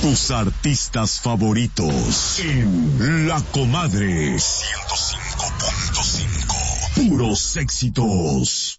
Tus artistas favoritos en La Comadre 105.5. Puros éxitos.